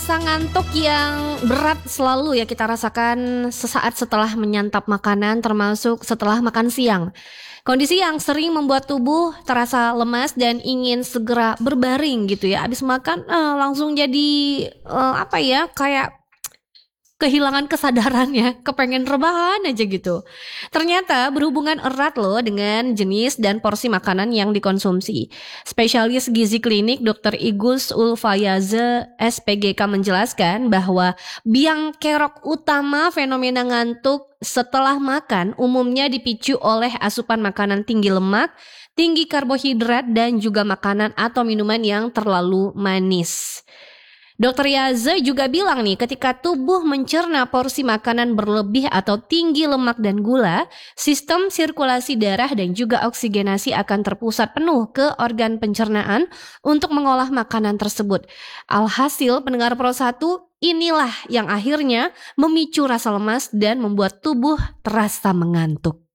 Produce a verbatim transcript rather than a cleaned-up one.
Rasa ngantuk yang berat selalu ya kita rasakan sesaat setelah menyantap makanan, termasuk setelah makan siang. Kondisi yang sering membuat tubuh terasa lemas dan ingin segera berbaring gitu ya. Habis makan eh, langsung jadi eh, apa ya, kayak kehilangan kesadarannya, kepengen rebahan aja gitu. Ternyata berhubungan erat loh dengan jenis dan porsi makanan yang dikonsumsi. Spesialis gizi klinik dokter Igus Ulfayaze S P G K menjelaskan bahwa biang kerok utama fenomena ngantuk setelah makan umumnya dipicu oleh asupan makanan tinggi lemak, tinggi karbohidrat, dan juga makanan atau minuman yang terlalu manis. Dokter Yaze juga bilang nih, ketika tubuh mencerna porsi makanan berlebih atau tinggi lemak dan gula, sistem sirkulasi darah dan juga oksigenasi akan terpusat penuh ke organ pencernaan untuk mengolah makanan tersebut. Alhasil, pendengar Pro satu, inilah yang akhirnya memicu rasa lemas dan membuat tubuh terasa mengantuk.